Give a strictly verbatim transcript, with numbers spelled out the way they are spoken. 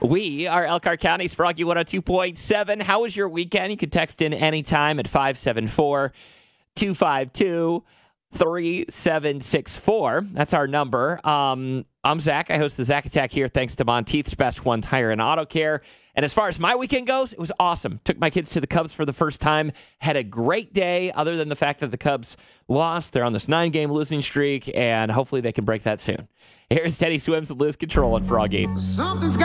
We are Elkhart County's Froggy one oh two point seven. How was your weekend? You can text in anytime at five seven four, two five two, three seven six four. That's our number. Um, I'm Zach. I host the Zach Attack here thanks to Monteith's Best One Tire and Auto Care. And as far as my weekend goes, it was awesome. Took my kids to the Cubs for the first time. Had a great day, other than the fact that the Cubs lost. They're on this nine-game losing streak, and hopefully they can break that soon. Here's Teddy Swims and Lose Control on Froggy. Something's